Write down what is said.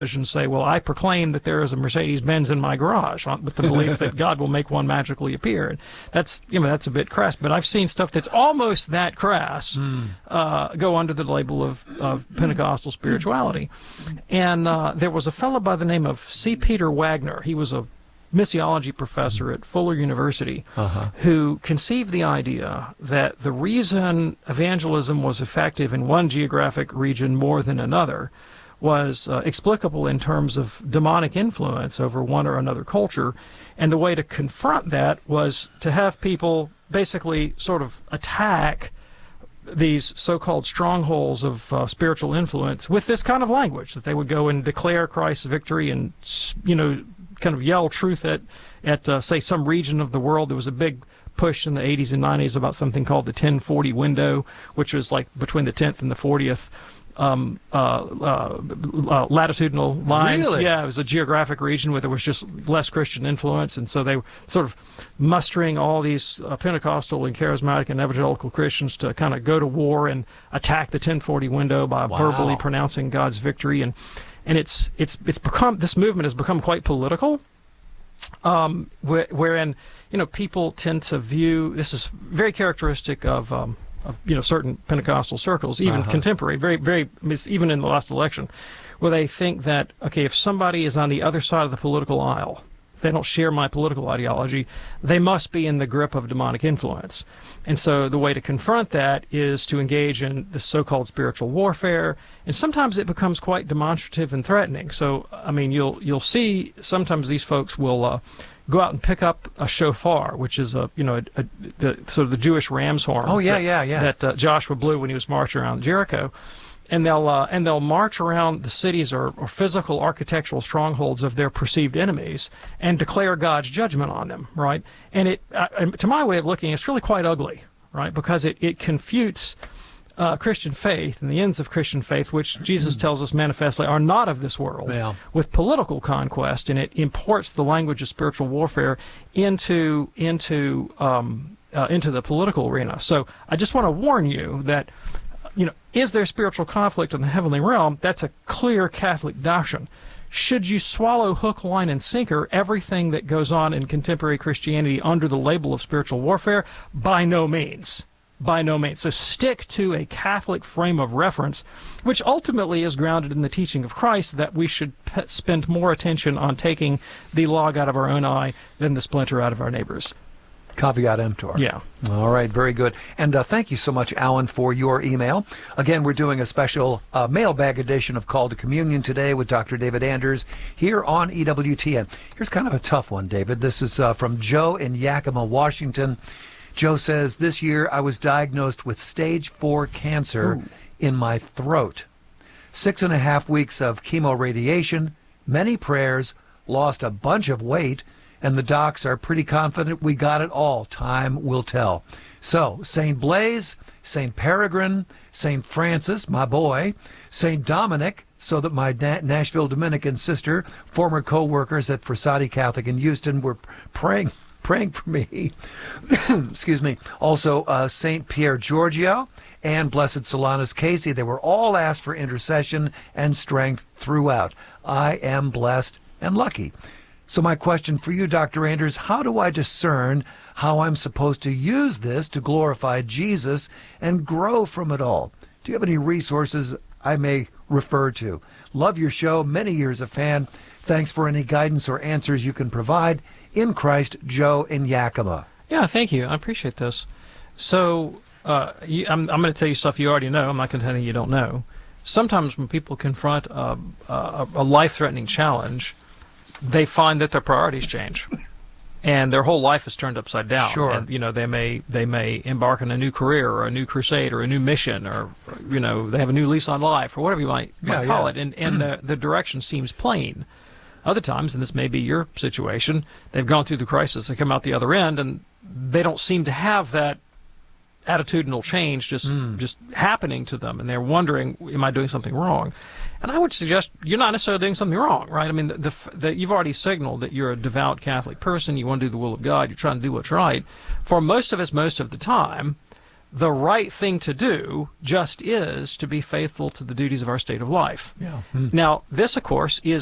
and say, well, I proclaim that there is a Mercedes-Benz in my garage with the belief that God will make one magically appear. And that's a bit crass, but I've seen stuff that's almost that crass go under the label of Pentecostal spirituality. And there was a fellow by the name of C. Peter Wagner. He was a missiology professor at Fuller University who conceived the idea that the reason evangelism was effective in one geographic region more than another was explicable in terms of demonic influence over one or another culture, and the way to confront that was to have people basically sort of attack these so-called strongholds of spiritual influence with this kind of language, that they would go and declare Christ's victory and, kind of yell truth at say, some region of the world. There was a big push in the 80s and 90s about something called the 1040 window, which was like between the 10th and the 40th latitudinal lines. Really? Yeah, it was a geographic region where there was just less Christian influence, and so they were sort of mustering all these Pentecostal and charismatic and evangelical Christians to kind of go to war and attack the 1040 window by verbally pronouncing God's victory. And it's become, this movement has become quite political, wherein people tend to view, this is very characteristic of certain Pentecostal circles, even contemporary, very, even in the last election, where they think that, okay, if somebody is on the other side of the political aisle, if they don't share my political ideology, they must be in the grip of demonic influence. And so the way to confront that is to engage in this so-called spiritual warfare, and sometimes it becomes quite demonstrative and threatening. So, I mean, you'll see sometimes these folks will go out and pick up a shofar, which is the sort of the Jewish ram's horn. That Joshua blew when he was marching around Jericho, and they'll march around the cities or physical architectural strongholds of their perceived enemies and declare God's judgment on them, right? And to my way of looking, it's really quite ugly, right? Because it confutes Christian faith and the ends of Christian faith, which Jesus tells us manifestly are not of this world, with political conquest, and it imports the language of spiritual warfare into the political arena. So I just want to warn you that, is there spiritual conflict in the heavenly realm? That's a clear Catholic doctrine. Should you swallow hook, line, and sinker everything that goes on in contemporary Christianity under the label of spiritual warfare? By no means. By no means. So stick to a Catholic frame of reference, which ultimately is grounded in the teaching of Christ, that we should spend more attention on taking the log out of our own eye than the splinter out of our neighbor's. Caveat emptor. Yeah. All right, very good. And thank you so much, Alan, for your email. Again, we're doing a special mailbag edition of Call to Communion today with Dr. David Anders here on EWTN. Here's kind of a tough one, David. This is from Joe in Yakima, Washington. Joe says, this year I was diagnosed with stage 4 cancer in my throat. 6.5 weeks of chemoradiation, many prayers, lost a bunch of weight, and the docs are pretty confident we got it all. Time will tell. So, St. Blaise, St. Peregrine, St. Francis, my boy, St. Dominic, so that my Nashville Dominican sister, former co-workers at Frassati Catholic in Houston, were praying for me. Excuse me. Also, St. Pierre Giorgio and Blessed Solanus Casey. They were all asked for intercession and strength throughout. I am blessed and lucky. So my question for you, Dr. Anders, how do I discern how I'm supposed to use this to glorify Jesus and grow from it all? Do you have any resources I may refer to? Love your show. Many years a fan. Thanks for any guidance or answers you can provide. In Christ, Joe in Yakima. Yeah, thank you. I appreciate this. So I'm going to tell you stuff you already know. I'm not going to tell you you don't know. Sometimes when people confront a life-threatening challenge, they find that their priorities change, and their whole life is turned upside down. Sure. And, they may embark on a new career or a new crusade or a new mission, or they have a new lease on life or whatever you might call it, and the direction seems plain. Other times, and this may be your situation, they've gone through the crisis, they come out the other end, and they don't seem to have that attitudinal change just happening to them, and they're wondering, am I doing something wrong? And I would suggest you're not necessarily doing something wrong, right? I mean, you've already signaled that you're a devout Catholic person, you want to do the will of God, you're trying to do what's right. For most of us, most of the time, the right thing to do just is to be faithful to the duties of our state of life. Yeah. Now, this, of course, is